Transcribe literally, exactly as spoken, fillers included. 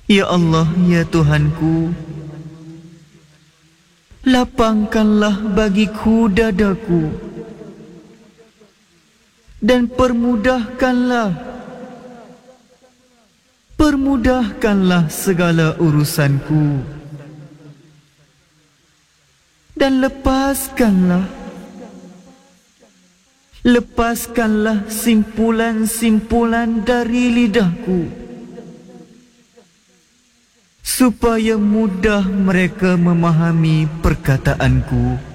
Ya Allah, ya Tuhanku, lapangkanlah bagiku dadaku dan permudahkanlah, permudahkanlah segala urusanku dan lepaskanlah, lepaskanlah simpulan-simpulan dari lidahku, supaya mudah mereka memahami perkataanku.